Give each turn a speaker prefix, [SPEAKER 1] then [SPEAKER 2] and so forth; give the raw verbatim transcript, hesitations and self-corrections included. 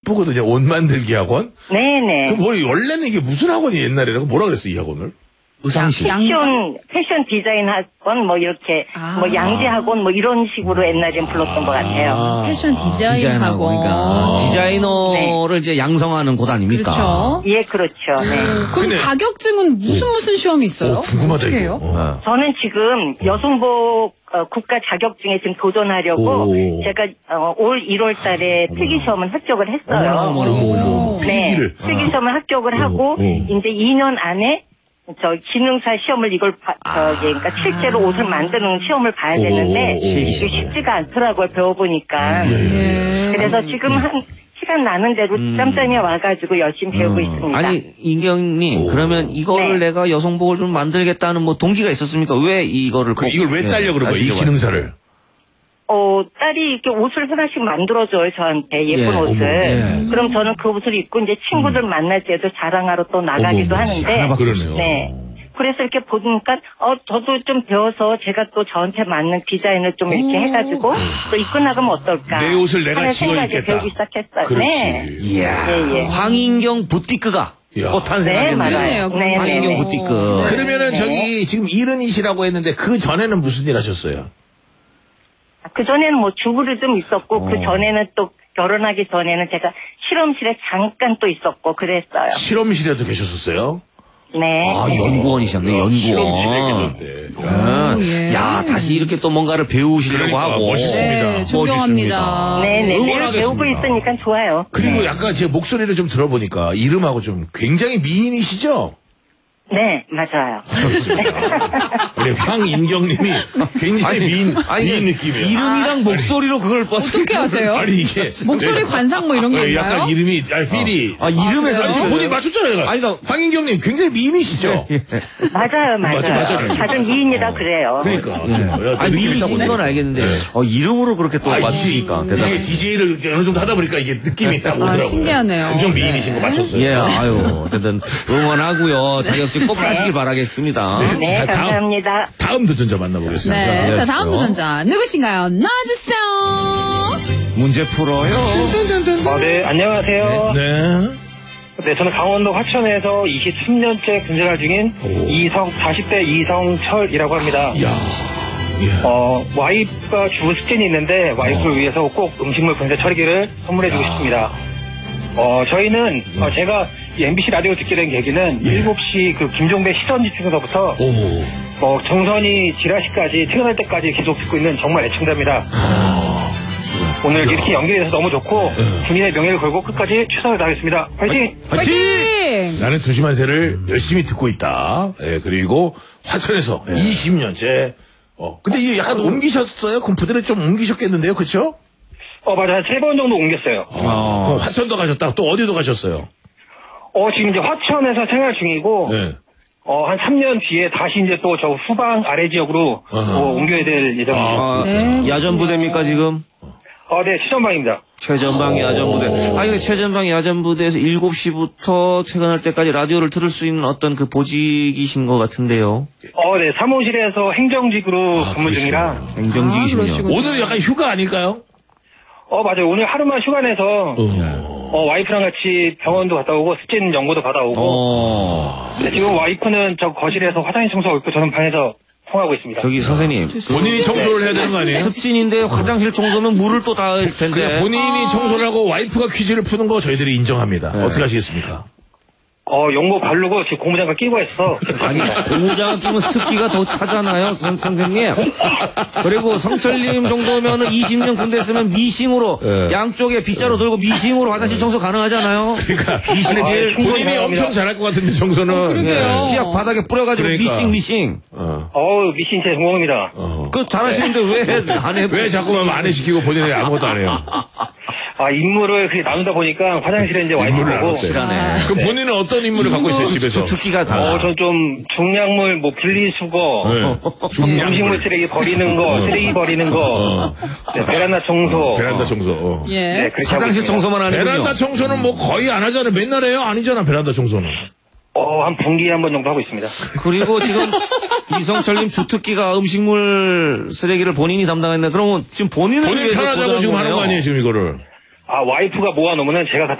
[SPEAKER 1] 이쁘거든요. 옷 만들기 학원.
[SPEAKER 2] 네네.
[SPEAKER 1] 그 뭐 원래는 이게 무슨 학원이 옛날에라고 뭐라 그랬어 이 학원을?
[SPEAKER 3] 의상실.
[SPEAKER 2] 패션, 패션 디자인 학원, 뭐, 이렇게,
[SPEAKER 4] 아.
[SPEAKER 2] 뭐, 양재 학원, 뭐, 이런 식으로 옛날엔 불렀던 것 같아요.
[SPEAKER 1] 아.
[SPEAKER 4] 패션 디자인
[SPEAKER 3] 디자인하고
[SPEAKER 4] 학원.
[SPEAKER 3] 그러니까 디자이너를 이제 양성하는 곳 아닙니까?
[SPEAKER 4] 그렇죠.
[SPEAKER 2] 예, 그렇죠. 네.
[SPEAKER 4] 그럼
[SPEAKER 1] 근데-
[SPEAKER 4] 자격증은 무슨 무슨 시험이 있어요?
[SPEAKER 1] 어, 궁금하다
[SPEAKER 4] 어떻게
[SPEAKER 1] 이거.
[SPEAKER 4] 해요?
[SPEAKER 1] 어.
[SPEAKER 2] 저는 지금 여성복 어, 국가 자격증에 지금 도전하려고
[SPEAKER 1] 오.
[SPEAKER 2] 제가 어, 올 일월 달에 필기시험은 합격을 했어요.
[SPEAKER 3] 어머나, 어머나, 어머나.
[SPEAKER 2] 네,
[SPEAKER 1] 필기를.
[SPEAKER 2] 필기시험을 합격을
[SPEAKER 1] 어,
[SPEAKER 2] 하고
[SPEAKER 1] 어.
[SPEAKER 2] 이제 이 년 안에 저 기능사 시험을 이걸 봐, 저기 그러니까 실제로 옷을 만드는 시험을 봐야
[SPEAKER 1] 오,
[SPEAKER 2] 되는데
[SPEAKER 1] 오,
[SPEAKER 2] 이게
[SPEAKER 1] 오.
[SPEAKER 2] 쉽지가 않더라고요. 배워보니까.
[SPEAKER 4] 예.
[SPEAKER 2] 그래서 지금 한 시간 나는 대로 짬짬이 와가지고 열심히 배우고 있습니다.
[SPEAKER 3] 아니 인경님 그러면 이거를
[SPEAKER 2] 네.
[SPEAKER 3] 내가 여성복을 좀 만들겠다는 뭐 동기가 있었습니까? 왜 이거를
[SPEAKER 1] 그
[SPEAKER 3] 꼭-
[SPEAKER 1] 이걸 왜
[SPEAKER 3] 예,
[SPEAKER 1] 딸려 그런 거야 이
[SPEAKER 3] 따시려고
[SPEAKER 1] 기능사를?
[SPEAKER 2] 어, 딸이 이렇게 옷을 하나씩 만들어줘요, 저한테. 예쁜
[SPEAKER 3] 예,
[SPEAKER 2] 옷을.
[SPEAKER 1] 어머, 예.
[SPEAKER 2] 그럼 저는 그 옷을 입고 이제 친구들 만날 때도 자랑하러 또 나가기도
[SPEAKER 1] 어머,
[SPEAKER 2] 하는데.
[SPEAKER 1] 하나밖에 그러네요.
[SPEAKER 2] 네. 그래서 이렇게 보니까, 어, 저도 좀 배워서 제가 또 저한테 맞는 디자인을 좀 이렇게 해가지고 또 입고 나가면 어떨까.
[SPEAKER 1] 내 옷을 내가
[SPEAKER 2] 하는
[SPEAKER 1] 지어
[SPEAKER 2] 생각에
[SPEAKER 1] 입겠다.
[SPEAKER 2] 배우기 시작했어요.
[SPEAKER 1] 그렇지.
[SPEAKER 2] 네.
[SPEAKER 3] 이야
[SPEAKER 2] 예, 예.
[SPEAKER 3] 황인경 부티크가
[SPEAKER 1] 야.
[SPEAKER 3] 곧 탄생하겠네요.
[SPEAKER 2] 네, 맞아요.
[SPEAKER 4] 그렇네요.
[SPEAKER 2] 네,
[SPEAKER 3] 황인경
[SPEAKER 2] 네, 네.
[SPEAKER 3] 부티크.
[SPEAKER 1] 그러면은
[SPEAKER 2] 네.
[SPEAKER 1] 저기 지금 일흔이시라고 했는데 그 전에는 무슨 일 하셨어요?
[SPEAKER 2] 그전에는 뭐 주부를 좀 있었고,
[SPEAKER 3] 어.
[SPEAKER 2] 그 전에는 또 결혼하기 전에는 제가 실험실에 잠깐 또 있었고, 그랬어요.
[SPEAKER 1] 실험실에도 계셨었어요?
[SPEAKER 2] 네.
[SPEAKER 3] 아 연구원이셨네 연구원.
[SPEAKER 1] 실험실에 계셨대.
[SPEAKER 3] 아,
[SPEAKER 4] 예.
[SPEAKER 3] 야 다시 이렇게 또 뭔가를 배우시려고
[SPEAKER 1] 그러니까
[SPEAKER 3] 하고
[SPEAKER 1] 멋있습니다.
[SPEAKER 4] 네, 존경합니다.
[SPEAKER 2] 네네. 매일
[SPEAKER 1] 응원하겠습니다.
[SPEAKER 2] 배우고 있으니까 좋아요.
[SPEAKER 1] 그리고 약간 제 목소리를 좀 들어보니까 이름하고 좀 굉장히 미인이시죠?
[SPEAKER 2] 네, 맞아요.
[SPEAKER 1] 우리 황인경님이 굉장히 미인,
[SPEAKER 3] 아니,
[SPEAKER 1] 미인 느낌이에요.
[SPEAKER 3] 이름이랑 목소리로 그걸
[SPEAKER 4] 어떻게 하세요?
[SPEAKER 1] 아니 이게
[SPEAKER 4] 목소리 관상 뭐 이런 거
[SPEAKER 1] 어,
[SPEAKER 4] 있나요?
[SPEAKER 1] 약간 이름이 아니 필이
[SPEAKER 3] 아 이름에서
[SPEAKER 1] 아니, 지금 본인 맞췄잖아요.
[SPEAKER 3] 아니, 그러니까-
[SPEAKER 1] 황인경님 굉장히 미인이시죠?
[SPEAKER 2] 맞아요, 맞아요.
[SPEAKER 1] 맞아, 맞아요.
[SPEAKER 2] 다들 미인이다 그래요.
[SPEAKER 1] 그러니까 야,
[SPEAKER 3] 아니
[SPEAKER 1] 느낌이
[SPEAKER 3] 미인이신
[SPEAKER 1] 딱
[SPEAKER 3] 건
[SPEAKER 1] 오네.
[SPEAKER 3] 알겠는데
[SPEAKER 1] 네.
[SPEAKER 3] 어, 이름으로 그렇게 또
[SPEAKER 1] 아,
[SPEAKER 3] 맞추니까
[SPEAKER 1] 이게
[SPEAKER 3] 대단해.
[SPEAKER 1] 디제이를 어느 정도 하다 보니까 이게 느낌이 딱 오더라고요.
[SPEAKER 4] 신기하네요.
[SPEAKER 1] 엄청 미인이신 거 맞췄어요.
[SPEAKER 3] 예, 아유, 어쨌든 응원하고요. 자격증 꼭 따시길 바라겠습니다.
[SPEAKER 2] 네,
[SPEAKER 1] 자, 다음-
[SPEAKER 2] 감사합니다.
[SPEAKER 1] 다음 도전자 만나보겠습니다.
[SPEAKER 4] 네, 자 다음
[SPEAKER 3] 안녕하세요.
[SPEAKER 4] 도전자 누구신가요? 나와주세요.
[SPEAKER 3] 문제 풀어요.
[SPEAKER 5] 아, 네, 안녕하세요.
[SPEAKER 1] 네.
[SPEAKER 5] 네, 저는 강원도 화천에서 이십삼 년째 군생활 중인
[SPEAKER 1] 오.
[SPEAKER 5] 이성, 사십 대 이성철이라고 합니다.
[SPEAKER 1] 이야. 예.
[SPEAKER 5] 어, 와이프가 주부 숙제는 있는데 와이프를 위해서 꼭 음식물 분쇄 처리기를 선물해주고 싶습니다. 어, 저희는 어, 제가 이 엠비씨 라디오 듣게 된 계기는
[SPEAKER 1] 예.
[SPEAKER 5] 일곱 시 그 김종배 시선 집중서부터
[SPEAKER 1] 오.
[SPEAKER 5] 어, 정선이 지라시까지 퇴근할 때까지 계속 듣고 있는 정말 애청자입니다. 오늘 이렇게 연결돼서 너무 좋고 군인의 명예를 걸고 끝까지 최선을 다하겠습니다. 화이팅!
[SPEAKER 4] 파이팅!
[SPEAKER 1] 나는 두시만 새를 열심히 듣고 있다. 예, 그리고 화천에서 이십 년째. 어, 근데 이게 약간 옮기셨어요? 그럼 부대를 좀 옮기셨겠는데요, 그쵸?
[SPEAKER 5] 어, 맞아요. 한 세 번 정도 옮겼어요.
[SPEAKER 1] 아, 그럼 화천도 가셨다. 또 어디도 가셨어요?
[SPEAKER 5] 어, 지금 이제 화천에서 생활 중이고,
[SPEAKER 1] 네.
[SPEAKER 5] 어, 한 삼 년 뒤에 다시 이제 또 저 후방 아래 지역으로
[SPEAKER 1] 어허.
[SPEAKER 5] 어, 옮겨야 될 예정입니다.
[SPEAKER 3] 아,
[SPEAKER 4] 네.
[SPEAKER 3] 야전부대입니까, 지금?
[SPEAKER 5] 어, 네, 최전방입니다.
[SPEAKER 3] 최전방 야전부대. 아, 이거 최전방 야전부대에서 일곱 시부터 퇴근할 때까지 라디오를 들을 수 있는 어떤 그 보직이신 것 같은데요.
[SPEAKER 5] 어, 네, 사무실에서 행정직으로 근무 중이라,
[SPEAKER 3] 행정직이시군요.
[SPEAKER 4] 아, 그러시군요.
[SPEAKER 1] 오늘 약간 휴가 아닐까요?
[SPEAKER 5] 어, 맞아요. 오늘 하루만 휴가 내서, 어, 와이프랑 같이 병원도 갔다 오고, 습진 연고도 받아오고,
[SPEAKER 3] 어,
[SPEAKER 5] 네, 지금 와이프는 저 거실에서 화장실 청소하고 있고, 저는 방에서 통하고 있습니다.
[SPEAKER 3] 저기 선생님.
[SPEAKER 1] 본인이 청소를 해야 되는 거 아니에요?
[SPEAKER 3] 습진인데 화장실 청소면 물을 또 닿을 텐데.
[SPEAKER 1] 그냥 본인이 청소를 하고 와이프가 퀴즈를 푸는 거 저희들이 인정합니다. 어떻게 하시겠습니까?
[SPEAKER 5] 어, 연고 바르고 지금 고무장갑 끼고 했어.
[SPEAKER 3] 아니, 고무장갑 끼면 습기가 더 차잖아요, 선, 선생님. 그리고 성철님 정도면은 이십 년 군대 있으면 미싱으로,
[SPEAKER 1] 예.
[SPEAKER 3] 양쪽에 빗자루 들고 미싱으로 화장실 청소 가능하잖아요.
[SPEAKER 1] 그러니까
[SPEAKER 3] 미싱
[SPEAKER 5] 아,
[SPEAKER 3] 제일,
[SPEAKER 5] 충분히
[SPEAKER 1] 본인이
[SPEAKER 5] 가능합니다.
[SPEAKER 1] 엄청 잘할 것 같은데 청소는.
[SPEAKER 4] 그러게요.
[SPEAKER 3] 예, 치약 바닥에 뿌려가지고
[SPEAKER 1] 그러니까.
[SPEAKER 3] 미싱, 미싱.
[SPEAKER 1] 어.
[SPEAKER 5] 어우, 미신 제 전공입니다.
[SPEAKER 3] 그 잘하시는데 왜 안 해?
[SPEAKER 1] 왜 자꾸만 안해 시키고 본인이 아무것도 안 해요?
[SPEAKER 5] 아, 임무를 그렇게 나누다 보니까 화장실에 이제 와이프
[SPEAKER 1] 임무를
[SPEAKER 5] 보고,
[SPEAKER 1] 나눴어요.
[SPEAKER 3] 실하네.
[SPEAKER 1] 그럼 본인은 어떤 인물을 갖고 있어요, 집에서?
[SPEAKER 3] 특기가 달라.
[SPEAKER 5] 어, 전 좀 중량물, 뭐, 분리수거,
[SPEAKER 1] 네.
[SPEAKER 5] 음식물 쓰레기 버리는 거, 쓰레기 버리는 거, 네, 베란다 청소.
[SPEAKER 1] 베란다 청소. 어.
[SPEAKER 4] 예.
[SPEAKER 5] 네, 그렇게 하고
[SPEAKER 3] 화장실
[SPEAKER 5] 있습니다.
[SPEAKER 3] 청소만 하는군요.
[SPEAKER 1] 베란다 청소는 뭐 거의 안 하잖아요. 맨날 해요? 아니잖아, 베란다 청소는.
[SPEAKER 5] 어, 한 분기에 한 번 정도 하고 있습니다.
[SPEAKER 3] 그리고 지금 이성철님 주특기가 음식물 쓰레기를 본인이 담당했는데 그러면 지금 본인을
[SPEAKER 1] 본인
[SPEAKER 3] 위해서
[SPEAKER 1] 편하자고 지금 하는 거
[SPEAKER 3] 거예요.
[SPEAKER 1] 아니에요, 지금 이거를.
[SPEAKER 5] 아, 와이프가 모아놓으면 제가